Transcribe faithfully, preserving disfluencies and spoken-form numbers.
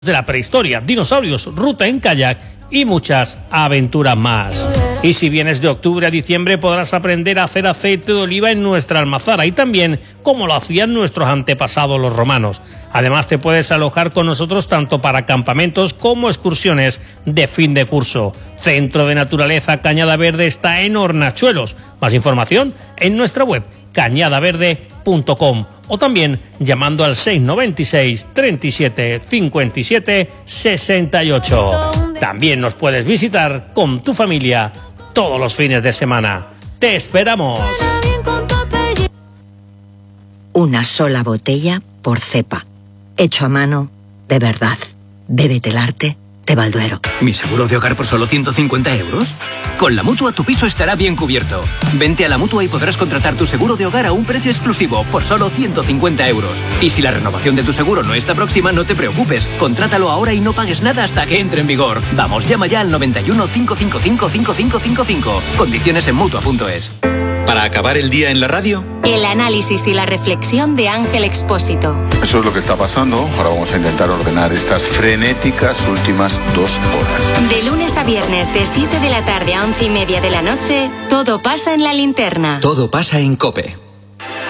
de la prehistoria, dinosaurios, ruta en kayak y muchas aventuras más. Y si vienes de octubre a diciembre podrás aprender a hacer aceite de oliva en nuestra almazara y también como lo hacían nuestros antepasados los romanos. Además te puedes alojar con nosotros tanto para campamentos como excursiones de fin de curso. Centro de Naturaleza Cañada Verde está en Hornachuelos. Más información en nuestra web cañada verde punto com o también llamando al seis noventa y seis, treinta y siete, cincuenta y siete, sesenta y ocho. También nos puedes visitar con tu familia todos los fines de semana. ¡Te esperamos! Una sola botella por cepa. Hecho a mano, de verdad. Bébete el arte de Balduero. ¿Mi seguro de hogar por solo ciento cincuenta euros? Con la Mutua tu piso estará bien cubierto. Vente a la Mutua y podrás contratar tu seguro de hogar a un precio exclusivo por solo ciento cincuenta euros. Y si la renovación de tu seguro no está próxima, no te preocupes. Contrátalo ahora y no pagues nada hasta que entre en vigor. Vamos, llama ya al noventa y uno, cinco cinco cinco, cinco cinco cinco cinco. Condiciones en Mutua punto es. Para acabar el día en la radio, el análisis y la reflexión de Ángel Expósito. Eso es lo que está pasando. Ahora vamos a intentar ordenar estas frenéticas últimas dos horas. De lunes a viernes, de siete de la tarde a once y media de la noche, todo pasa en La Linterna. todo pasa en COPE.